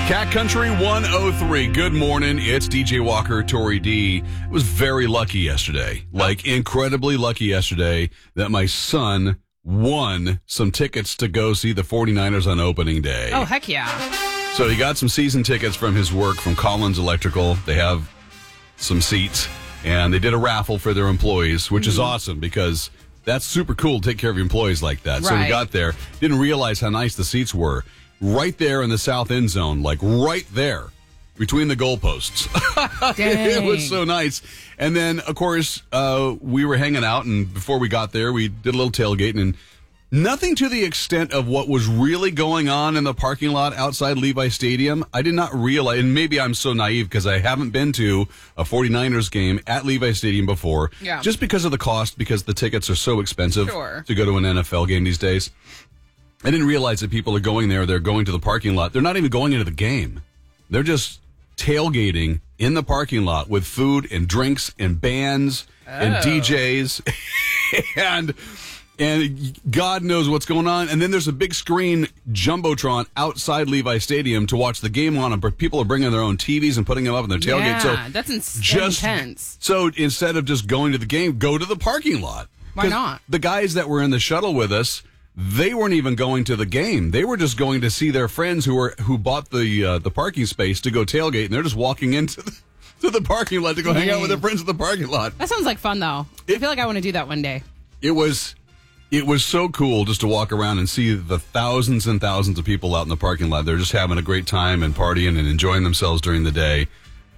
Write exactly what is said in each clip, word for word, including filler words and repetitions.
Cat Country one oh three. Good morning. It's D J Walker, Tori D. I was very lucky yesterday, like incredibly lucky yesterday, that my son won some tickets to go see the forty-niners on opening day. Oh, heck yeah. So he got some season tickets from his work from Collins Electrical. They have some seats, and they did a raffle for their employees, which mm-hmm. is awesome because that's super cool to take care of your employees like that. Right. So we got there, didn't realize how nice the seats were. Right there in the south end zone, like right there between the goalposts. It was so nice. And then, of course, uh, we were hanging out, and before we got there, we did a little tailgating, and nothing to the extent of what was really going on in the parking lot outside Levi Stadium. I did not realize, and maybe I'm so naive because I haven't been to a forty-niners game at Levi Stadium before, yeah. just because of the cost, because the tickets are so expensive sure. to go to an N F L game these days. I didn't realize that people are going there. They're going to the parking lot. They're not even going into the game. They're just tailgating in the parking lot with food and drinks and bands oh. and D Js and and God knows what's going on. And then there's a big screen jumbotron outside Levi Stadium to watch the game on. And people are bringing their own T Vs and putting them up in their tailgate. Yeah, so that's in- just, intense. So instead of just going to the game, go to the parking lot. Why not? The guys that were in the shuttle with us, they weren't even going to the game. They were just going to see their friends who were who bought the uh, the parking space to go tailgate, and they're just walking into the, to the parking lot to go Dang. hang out with their friends in the parking lot. That sounds like fun, though. It, I feel like I want to do that one day. It was it was so cool just to walk around and see the thousands and thousands of people out in the parking lot. They're just having a great time and partying and enjoying themselves during the day.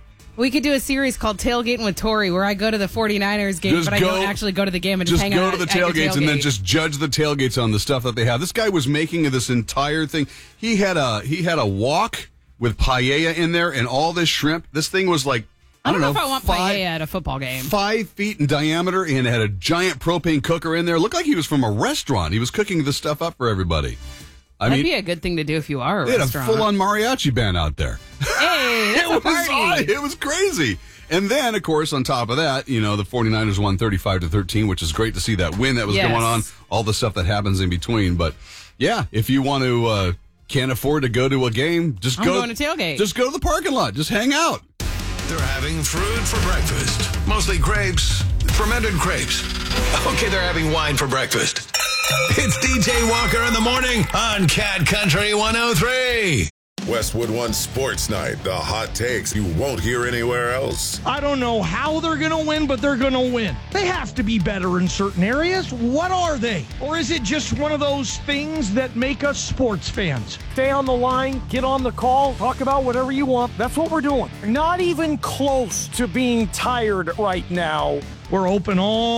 We could do a series called Tailgating with Tori, where I go to the forty-niners game, just but go, I don't actually go to the game and just, just hang go out to the at, tailgates tailgates and then just judge the tailgates on the stuff that they have. This guy was making this entire thing. He had a he had a wok with paella in there and all this shrimp. This thing was like I, I don't don't know, know if I want five, paella at a football game. Five feet in diameter, and it had a giant propane cooker in there. It looked like he was from a restaurant. He was cooking this stuff up for everybody. I That'd mean, be a good thing to do if you are a they restaurant. Had a full-on mariachi band out there. Hey, that's it a party. Was, it was crazy. And then, of course, on top of that, you know, the forty-niners won thirty-five to thirteen, which is great to see that win that was yes. going on, all the stuff that happens in between. But, yeah, if you want to, uh, can't afford to go to a game, just I'm go. going to tailgate. Just go to the parking lot. Just hang out. They're having fruit for breakfast. Mostly grapes, fermented grapes. Okay, they're having wine for breakfast. It's D J Walker in the morning on Cat Country one oh three. Westwood One Sports Night, the hot takes you won't hear anywhere else. I don't know how they're going to win, but they're going to win. They have to be better in certain areas. What are they? Or is it just one of those things that make us sports fans? Stay on the line, get on the call, talk about whatever you want. That's what we're doing. Not even close to being tired right now. We're open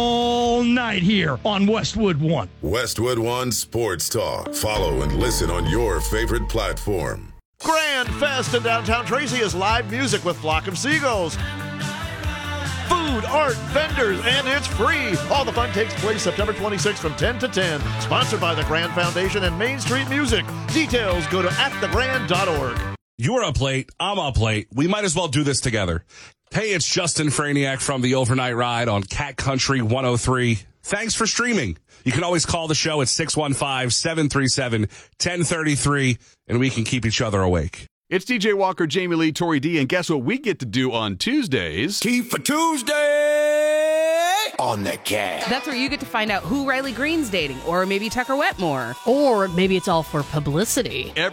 all night here on Westwood One. Westwood One Sports Talk. Follow and listen on your favorite platform. Grand Fest in downtown Tracy is live music with Flock of Seagulls. Food, art, vendors, and it's free. All the fun takes place September twenty-sixth from ten to ten. Sponsored by the Grand Foundation and Main Street Music. Details go to at the grand dot org. You're up late. I'm up late. We might as well do this together. Hey, it's Justin Franiak from the Overnight Ride on Cat Country one oh three. Thanks for streaming. You can always call the show at six one five, seven three seven, one oh three three, and we can keep each other awake. It's D J Walker, Jamie Lee, Tori D, and guess what we get to do on Tuesdays? Keep for Tuesday on the Cat. That's where you get to find out who Riley Green's dating, or maybe Tucker Wetmore. Or maybe it's all for publicity.